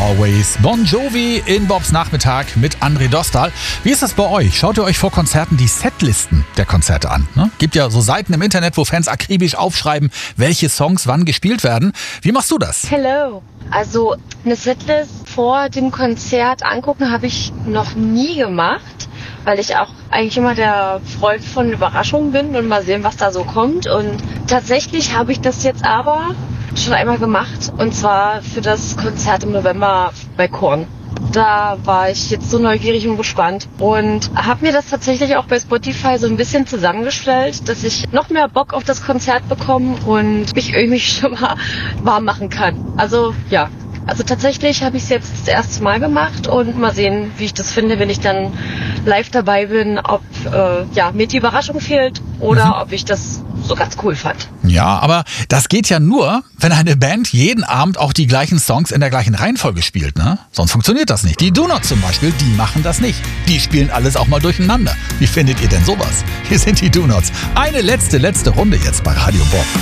Always. Bon Jovi in Bobs Nachmittag mit André Dostal. Wie ist das bei euch? Schaut ihr euch vor Konzerten die Setlisten der Konzerte an? Ne? Gibt ja so Seiten im Internet, wo Fans akribisch aufschreiben, welche Songs wann gespielt werden. Wie machst du das? Hello. Also eine Setlist vor dem Konzert angucken habe ich noch nie gemacht, weil ich auch eigentlich immer der Freund von Überraschungen bin und mal sehen, was da so kommt. Und tatsächlich habe ich das jetzt aber schon einmal gemacht, und zwar für das Konzert im November bei Korn. Da war ich jetzt so neugierig und gespannt und habe mir das tatsächlich auch bei Spotify so ein bisschen zusammengestellt, dass ich noch mehr Bock auf das Konzert bekomme und mich irgendwie schon mal warm machen kann. Also ja, tatsächlich habe ich es jetzt das erste Mal gemacht und mal sehen, wie ich das finde, wenn ich dann live dabei bin, ob mir die Überraschung fehlt oder ob ich das so ganz cool fand. Ja, aber das geht ja nur, wenn eine Band jeden Abend auch die gleichen Songs in der gleichen Reihenfolge spielt, ne? Sonst funktioniert das nicht. Die Donuts zum Beispiel, die machen das nicht. Die spielen alles auch mal durcheinander. Wie findet ihr denn sowas? Hier sind die Donuts. Eine letzte Runde jetzt bei Radio Bob.